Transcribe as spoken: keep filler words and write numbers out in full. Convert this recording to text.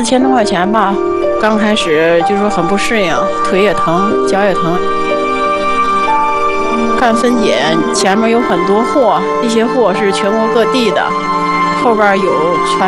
四千多块钱吧。刚开始就说很不适应，腿也疼，脚也疼。看分拣，前面有很多货，这些货是全国各地的，后边有全